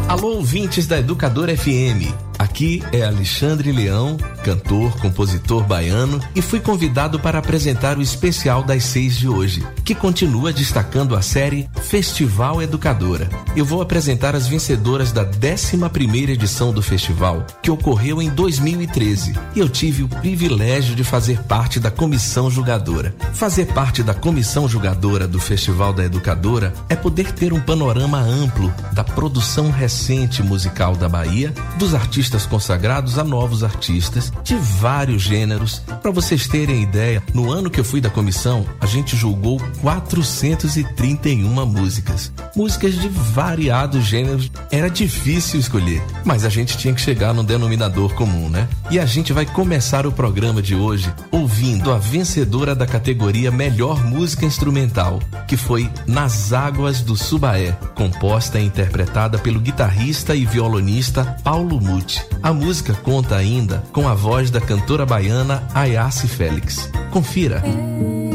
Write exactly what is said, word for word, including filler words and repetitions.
Alô, ouvintes da Educadora F M. Aqui é Alexandre Leão, cantor, compositor baiano, e fui convidado para apresentar o especial das seis de hoje, que continua destacando a série Festival Educadora. Eu vou apresentar as vencedoras da décima primeira edição do festival, que ocorreu em dois mil e treze, e eu tive o privilégio de fazer parte da comissão julgadora. Fazer parte da comissão julgadora do Festival da Educadora é poder ter um panorama amplo da produção recente musical da Bahia, dos artistas consagrados a novos artistas de vários gêneros. Para vocês terem ideia, no ano que eu fui da comissão, a gente julgou quatrocentas e trinta e uma músicas. Músicas de variados gêneros. Era difícil escolher, mas a gente tinha que chegar num denominador comum, né? E a gente vai começar o programa de hoje ouvindo a vencedora da categoria Melhor Música Instrumental, que foi Nas Águas do Subaé, composta e interpretada pelo guitarrista e violonista Paulo Muti. A música conta ainda com a voz da cantora baiana Ayace Félix. Confira.